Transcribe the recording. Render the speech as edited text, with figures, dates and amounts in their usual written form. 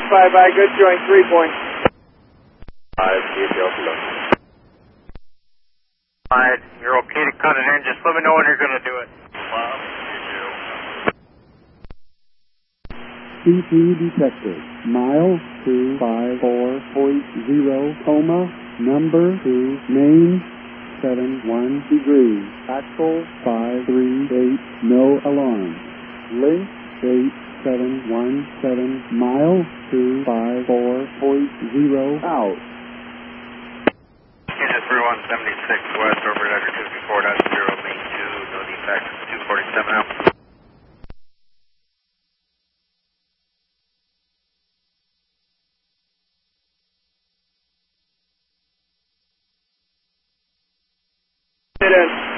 bye, good joint, 3 points. 5, DHL below. Alright, you're okay to cut it in, just let me know when you're going to do it. CP detected, mile 254.0, coma, number 2, main 71 degrees, axle 538, no alarm, link 8717, mile 254.0, out. Engine 3176 west, over Dr. 224.0, main 2, no defects, 247 out. Get in.